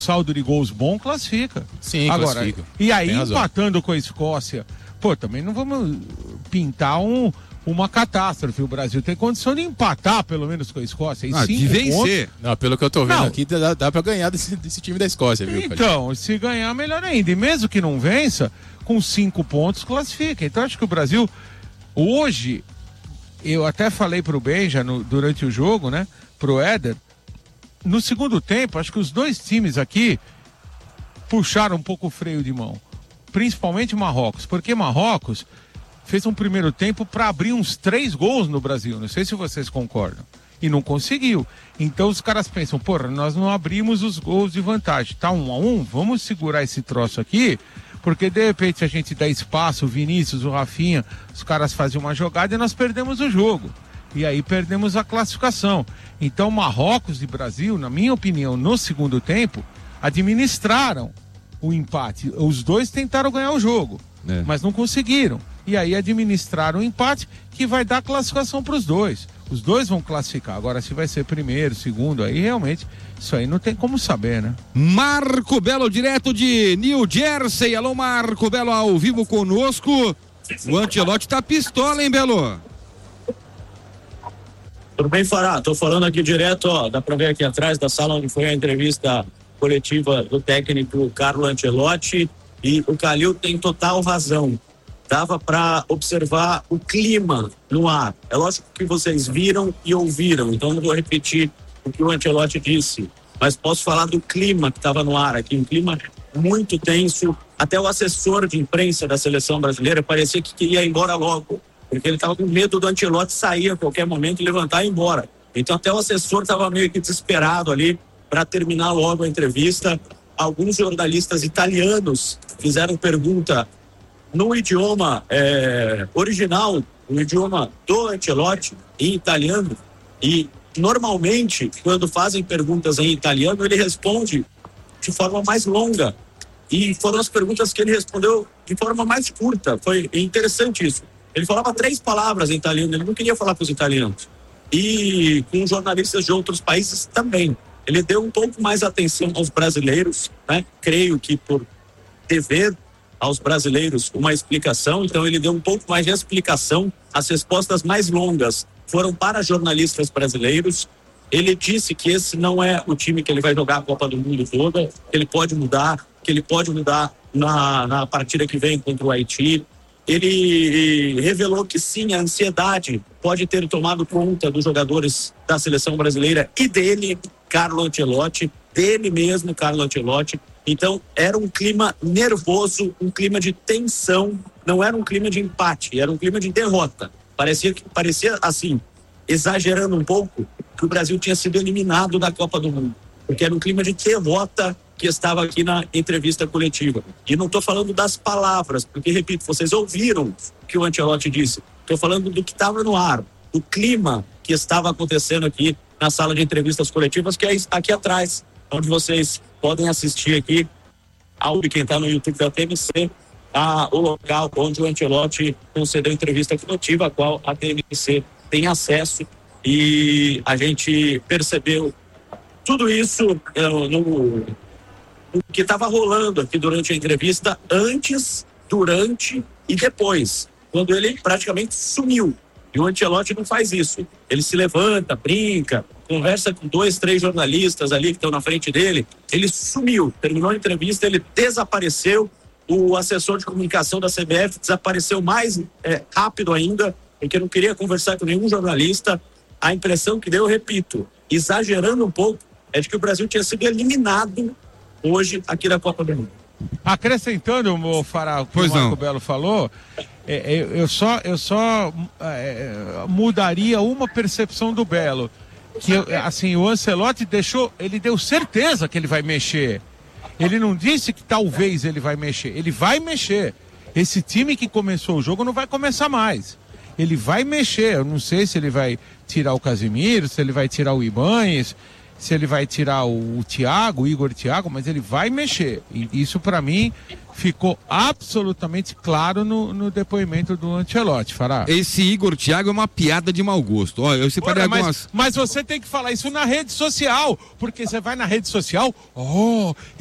saldo de gols bom, classifica. Sim, agora, classifica. E aí, empatando com a Escócia, também não vamos pintar uma catástrofe. O Brasil tem condição de empatar, pelo menos, com a Escócia. E de vencer. Não, pelo que eu tô vendo aqui, dá pra ganhar desse time da Escócia, viu? Então, se ganhar, melhor ainda. E mesmo que não vença, com 5 pontos, classifica. Então, acho que o Brasil, hoje, eu até falei pro Benja durante o jogo, né? Pro Éder, no segundo tempo, acho que os dois times aqui puxaram um pouco o freio de mão. Principalmente Marrocos, porque Marrocos fez um primeiro tempo para abrir uns 3 gols no Brasil. Não sei se vocês concordam. E não conseguiu. Então os caras pensam, nós não abrimos os gols de vantagem. Tá 1-1, vamos segurar esse troço aqui, porque de repente a gente dá espaço, o Vinícius, o Rafinha, os caras fazem uma jogada e nós perdemos o jogo. E aí perdemos a classificação. Então Marrocos e Brasil, na minha opinião, no segundo tempo, administraram o empate. Os dois tentaram ganhar o jogo, mas não conseguiram. E aí administraram o empate, que vai dar classificação para os dois. Os dois vão classificar. Agora, se vai ser primeiro, segundo, aí realmente, isso aí não tem como saber, né? Marco Belo, direto de New Jersey. Alô, Marco Belo, ao vivo conosco. O Ancelotti tá pistola, hein, Belo? Tudo bem, Fará? Tô falando aqui direto, dá pra ver aqui atrás da sala onde foi a entrevista coletiva do técnico Carlo Ancelotti, e o Calil tem total razão. Dava para observar o clima no ar. É lógico que vocês viram e ouviram, então não vou repetir o que o Ancelotti disse, mas posso falar do clima que estava no ar aqui, um clima muito tenso. Até o assessor de imprensa da seleção brasileira parecia que queria ir embora logo, porque ele estava com medo do Ancelotti sair a qualquer momento e levantar e ir embora. Então até o assessor estava meio que desesperado ali para terminar logo a entrevista. Alguns jornalistas italianos fizeram pergunta no idioma original, no idioma do Ancelotti, em italiano, e normalmente, quando fazem perguntas em italiano, ele responde de forma mais longa, e foram as perguntas que ele respondeu de forma mais curta. Foi interessante isso. Ele falava 3 palavras em italiano, ele não queria falar com os italianos. E com jornalistas de outros países também. Ele deu um pouco mais atenção aos brasileiros, né? Creio que por dever aos brasileiros uma explicação, então ele deu um pouco mais de explicação. As respostas mais longas foram para jornalistas brasileiros. Ele disse que esse não é o time que ele vai jogar a Copa do Mundo toda, que ele pode mudar, na partida que vem contra o Haiti. Ele revelou que sim, a ansiedade pode ter tomado conta dos jogadores da seleção brasileira e dele, Carlo Ancelotti, dele mesmo, Carlo Ancelotti. Então, era um clima nervoso, um clima de tensão, não era um clima de empate, era um clima de derrota. Parecia assim, exagerando um pouco, que o Brasil tinha sido eliminado da Copa do Mundo, porque era um clima de derrota que estava aqui na entrevista coletiva. E não estou falando das palavras, porque, repito, vocês ouviram o que o Ancelotti disse. Estou falando do que estava no ar, do clima que estava acontecendo aqui na sala de entrevistas coletivas, que é aqui atrás, onde vocês podem assistir aqui, quem está no YouTube da TMC, o local onde o Ancelotti concedeu entrevista coletiva, a qual a TMC tem acesso, e a gente percebeu tudo isso no que estava rolando aqui durante a entrevista, antes, durante e depois, quando ele praticamente sumiu. E o Ancelotti não faz isso. Ele se levanta, brinca, conversa com 2, 3 jornalistas ali que estão na frente dele. Ele sumiu, terminou a entrevista, ele desapareceu. O assessor de comunicação da CBF desapareceu mais rápido ainda, porque não queria conversar com nenhum jornalista. A impressão que deu, eu repito, exagerando um pouco, é de que o Brasil tinha sido eliminado hoje aqui da Copa do Mundo. Acrescentando, o Fará, o que o Marco Belo falou, eu só mudaria uma percepção do Belo, que assim, o Ancelotti deu certeza que ele vai mexer. Ele não disse que talvez ele vai mexer, ele vai mexer. Esse time que começou o jogo não vai começar mais. Ele vai mexer, eu não sei se ele vai tirar o Casemiro, se ele vai tirar o Ibañez, se ele vai tirar o Thiago, o Igor Thiago, mas ele vai mexer. E isso para mim ficou absolutamente claro no depoimento do Ancelotti, Fará. Esse Igor Thiago é uma piada de mau gosto. Olha, eu separei algumas... Mas você tem que falar isso na rede social, porque você vai na rede social,